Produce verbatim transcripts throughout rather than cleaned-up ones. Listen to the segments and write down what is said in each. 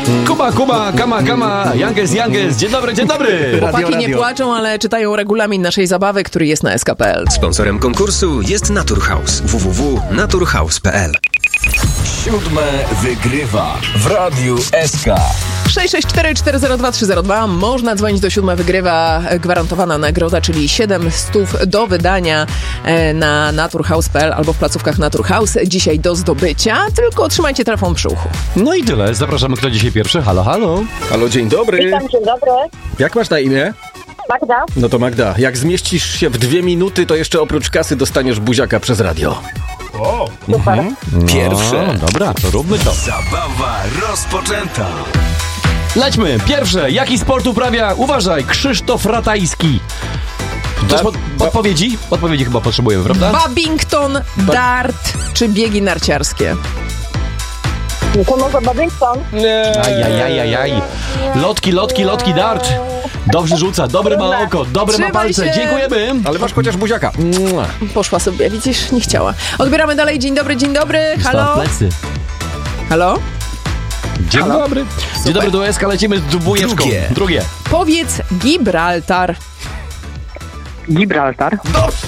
Kuba, Kuba, kama, kama, Youngest, Youngest, dzień dobry, dzień dobry. Chłopaki Radio, nie radio. płaczą, ale czytają regulamin naszej zabawy, który jest na S K kropka P L. Sponsorem konkursu jest Naturhaus. w w w kropka naturhaus kropka p l. Siódme wygrywa w Radiu S K. sześć sześć cztery cztery zero dwa trzy zero dwa. Można dzwonić do siódma, wygrywa gwarantowana nagroda, czyli siedem stów do wydania e, na naturhaus kropka p l albo w placówkach Naturhaus. Dzisiaj do zdobycia, tylko trzymajcie telefon przy uchu. No i tyle, zapraszamy, kto dzisiaj pierwszy. Halo, halo. Halo, dzień dobry. Witam, dzień dobry. Jak masz na imię? Magda. No to Magda, jak zmieścisz się w dwie minuty, to jeszcze oprócz kasy dostaniesz buziaka przez radio. Super. Pierwsze. No, dobra, to róbmy to. Zabawa rozpoczęta. Lećmy, pierwsze, jaki sport uprawia, uważaj, Krzysztof Ratajski. Coś pod, podpowiedzi? Podpowiedzi chyba potrzebujemy, prawda? Babington, dart czy biegi narciarskie? To może Babington? Nie. Ajajajajaj. Lotki, lotki, lotki, dart. Dobrze rzuca, dobre ma oko, dobre ma Trzymaj palce. się. Dziękujemy. Ale masz chociaż buziaka. Mua. Poszła sobie, widzisz, nie chciała. Odbieramy dalej, dzień dobry, dzień dobry, halo? Plecy. Halo? Dzień dobry. Dzień dobry, do S K lecimy z dwójeczką. Drugie. Drugie. Powiedz Gibraltar. Gibraltar.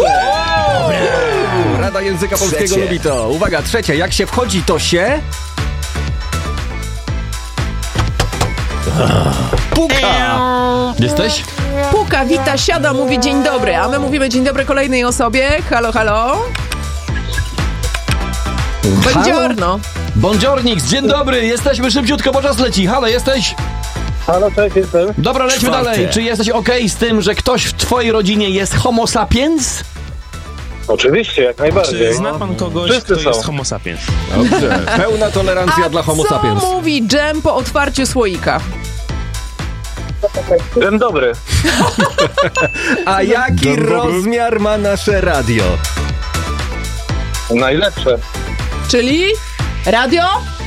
Rada Języka Polskiego Trzecie. lubi to. Uwaga, trzecie. Jak się wchodzi, to się... Puka. Jesteś? Puka, wita, siada, mówi dzień dobry, a my mówimy dzień dobry kolejnej osobie. Halo, halo? Buongiorno. Bądziornik, dzień dobry, jesteśmy szybciutko, bo czas leci. Halo, jesteś? Halo, cześć, jestem. Dobra, lećmy Czwarte. dalej. Czy jesteś okej z tym, że ktoś w twojej rodzinie jest homo sapiens? Oczywiście, jak najbardziej. Czy zna pan kogoś, Wszyscy kto są. jest homo sapiens? Dobrze. Pełna tolerancja A dla homo co sapiens. mówi dżem po otwarciu słoika? Dzień dobry. A jaki rozmiar ma nasze radio? Najlepsze. Czyli? Radio?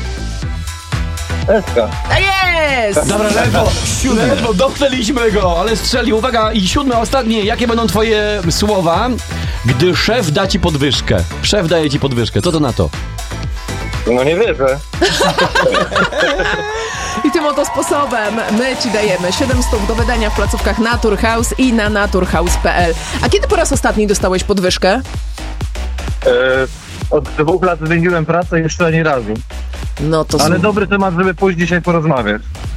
Eska. Tak jest! Dobra, ledwo, ledwo, dopnęliśmy go, ale strzelił. Uwaga, i siódme, ostatnie. Jakie będą twoje słowa, gdy szef da ci podwyżkę? Szef daje ci podwyżkę, co to na to? No nie wierzę. I tym oto sposobem my ci dajemy siedem stów do wydania w placówkach Naturhaus i na naturhaus kropka p l. A kiedy po raz ostatni dostałeś podwyżkę? E, od dwóch lat zmieniłem pracę jeszcze ani razu. No to Ale z... dobry temat, żeby pójść dzisiaj porozmawiać.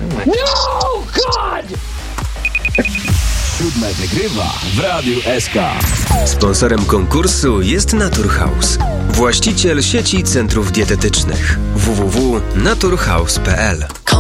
Siódme wygrywa w Radiu S K. Sponsorem konkursu jest Naturhaus. Właściciel sieci centrów dietetycznych. w w w kropka naturhaus kropka p l.